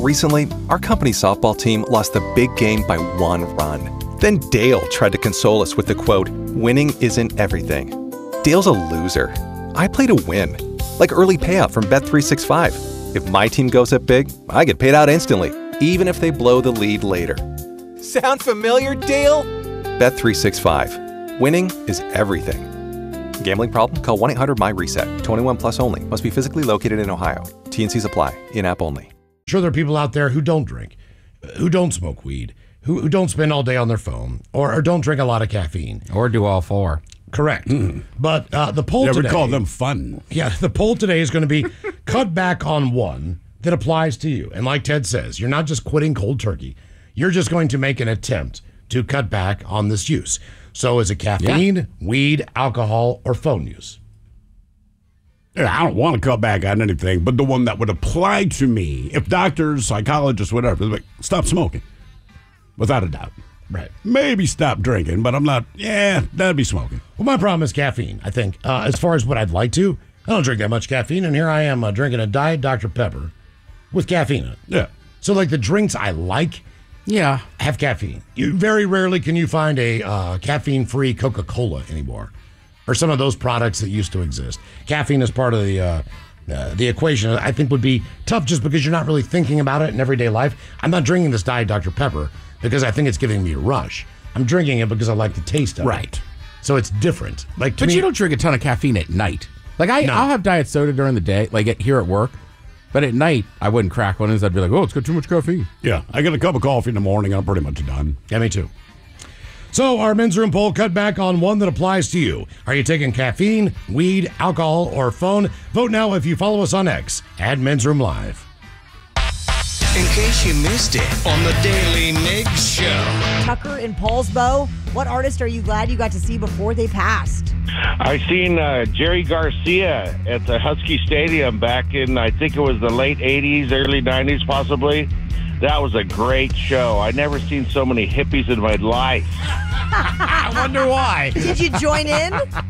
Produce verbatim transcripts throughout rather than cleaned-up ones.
Recently, our company's softball team lost the big game by one run. Then Dale tried to console us with the quote, "Winning isn't everything." Dale's a loser. I play to win. Like early payout from Bet three sixty-five. If my team goes up big, I get paid out instantly, even if they blow the lead later. Sound familiar, Dale? Bet three sixty-five. Winning is everything. Gambling problem? Call one eight hundred M Y reset. twenty-one plus only. Must be physically located in Ohio. T and C's apply. In-app only. Sure, there are people out there who don't drink, who don't smoke weed, who, who don't spend all day on their phone, or, or don't drink a lot of caffeine. Or do all four. Correct. Mm. But uh, the poll yeah, today... we call them fun. Yeah, the poll today is going to be cut back on one that applies to you. And like Ted says, you're not just quitting cold turkey. You're just going to make an attempt to cut back on this use. So is it caffeine, yeah. weed, alcohol, or phone use? Yeah, I don't want to cut back on anything, but the one that would apply to me, if doctors, psychologists, whatever, like, stop smoking, without a doubt. Right. Maybe stop drinking, but I'm not, yeah, that'd be smoking. Well, my problem is caffeine, I think. Uh, as far as what I'd like to, I don't drink that much caffeine, and here I am uh, drinking a Diet Doctor Pepper with caffeine in it. Yeah. So, like, the drinks I like yeah, have caffeine. You very rarely can you find a uh, caffeine-free Coca-Cola anymore, or some of those products that used to exist. Caffeine is part of the uh, uh, the equation. I think would be tough just because you're not really thinking about it in everyday life. I'm not drinking this Diet Doctor Pepper because I think it's giving me a rush. I'm drinking it because I like the taste of right. it. So it's different. Like, to but me, you don't drink a ton of caffeine at night. Like I, No. I'll have diet soda during the day, like at, here at work. But at night, I wouldn't crack one. I'd be like, oh, it's got too much caffeine. Yeah, I get a cup of coffee in the morning, I'm pretty much done. Yeah, me too. So our men's room poll cut back on one that applies to you. Are you taking caffeine, weed, alcohol, or phone? Vote now if you follow us on X at Men's Room Live. In case you missed it on the Daily Migs Show. Tucker in Paulsbo, what artist are you glad you got to see before they passed? I seen uh, Jerry Garcia at the Husky Stadium back in, I think it was the late eighties, early nineties possibly. That was a great show. I never seen so many hippies in my life. I wonder why. Did you join in?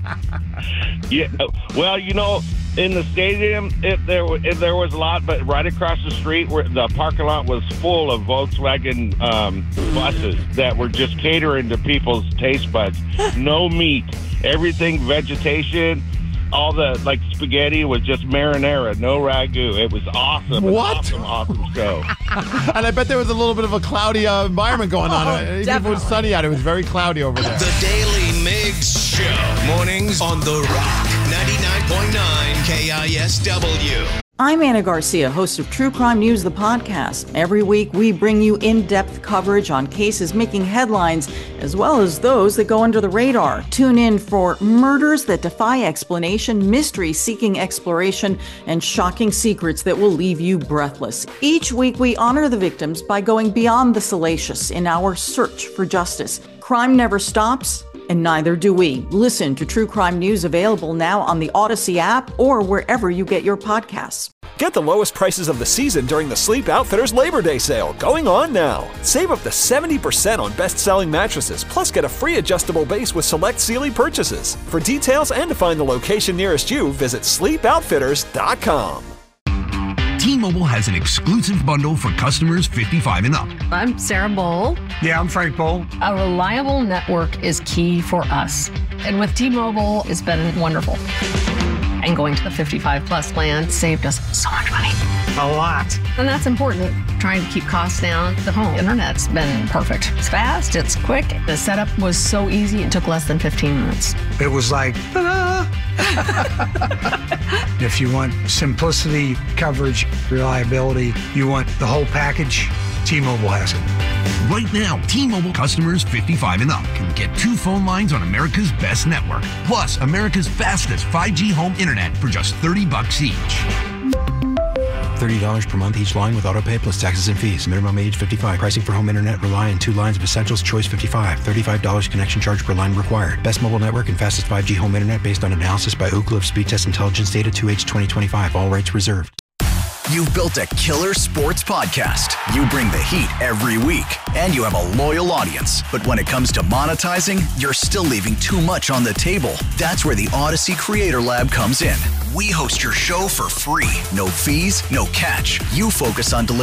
Yeah. Well, you know, in the stadium, it, there it, there was a lot, but right across the street, where the parking lot was full of Volkswagen um, buses that were just catering to people's taste buds. No meat, everything vegetation. All the, like, spaghetti was just marinara, no ragu. It was awesome. What? Awesome, awesome show. And I bet there was a little bit of a cloudy uh, environment going on. Oh, Even if it definitely. was sunny out, it was very cloudy over there. The Daily Migs Show. Mornings on The Rock. ninety-nine point nine K I S W. I'm Anna Garcia, host of True Crime News, the podcast. Every week, we bring you in-depth coverage on cases making headlines, as well as those that go under the radar. Tune in for murders that defy explanation, mysteries seeking exploration, and shocking secrets that will leave you breathless. Each week, we honor the victims by going beyond the salacious in our search for justice. Crime never stops, and neither do we. Listen to True Crime News, available now on the Odyssey app or wherever you get your podcasts. Get the lowest prices of the season during the Sleep Outfitters Labor Day sale, going on now. Save up to seventy percent on best-selling mattresses, plus get a free adjustable base with select Sealy purchases. For details and to find the location nearest you, visit sleep outfitters dot com. T-Mobile has an exclusive bundle for customers fifty-five and up. I'm Sarah Bowl. Yeah, I'm Frank Bowl. A reliable network is key for us. And with T-Mobile, it's been wonderful. And going to the fifty-five plus plan saved us so much money. A lot. And that's important. Trying to keep costs down. The home internet's been perfect. It's fast, it's quick. The setup was so easy, it took less than fifteen minutes. It was like, ta-da! If you want simplicity, coverage, reliability, you want the whole package, T-Mobile has it. Right now, T-Mobile customers fifty-five and up can get two phone lines on America's best network, plus America's fastest five G home internet for just thirty bucks each. thirty dollars per month each line with autopay plus taxes and fees. Minimum age fifty-five. Pricing for home internet rely on two lines of Essentials Choice fifty-five. thirty-five dollars connection charge per line required. Best mobile network and fastest five G home internet based on analysis by Ookla of Speed Test Intelligence Data two H twenty twenty-five. All rights reserved. You've built a killer sports podcast. You bring the heat every week, and you have a loyal audience. But when it comes to monetizing, you're still leaving too much on the table. That's where the Odyssey Creator Lab comes in. We host your show for free. No fees, no catch. You focus on delivering